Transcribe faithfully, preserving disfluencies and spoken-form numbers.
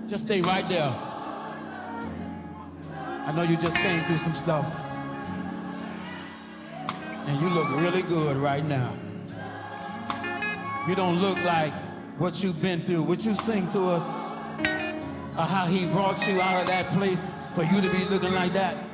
Just stay right there. I know you just came through some stuff. And you look really good right now. You don't look like what you've been through. Would you sing to us uh, how he brought you out of that place for you to be looking like that?